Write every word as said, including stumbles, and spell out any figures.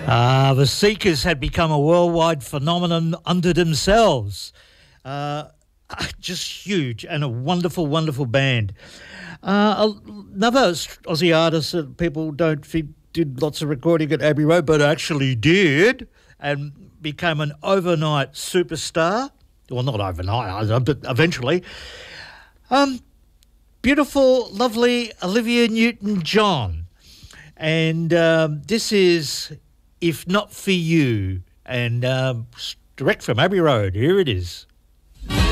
Uh, the Seekers had become a worldwide phenomenon unto themselves. Uh, just huge and a wonderful, wonderful band. Uh, another Aussie artist that people don't think did lots of recording at Abbey Road, but actually did and became an overnight superstar. Well, not overnight, but eventually. Um, beautiful, lovely Olivia Newton-John. And um, this is If Not For You, and um, direct from Abbey Road. Here it is.